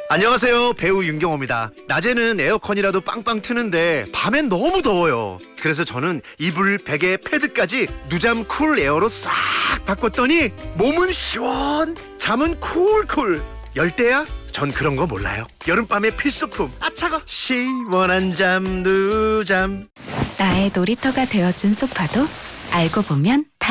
안녕하세요, 배우 윤경호입니다. 낮에는 에어컨이라도 빵빵 트는데 밤엔 너무 더워요. 그래서 저는 이불, 베개, 패드까지 누잠 쿨 에어로 싹 바꿨더니 몸은 시원, 잠은 쿨쿨. 열대야? 전 그런 거 몰라요. 여름밤의 필수품. 아차가 시원한 잠 누잠. 나의 놀이터가 되어준 소파도 알고 보면